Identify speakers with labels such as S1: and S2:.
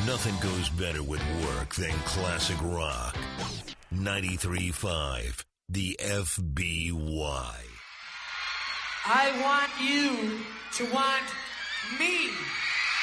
S1: Nothing goes better with work than classic rock. 93.5, the FBY.
S2: I want you to want me.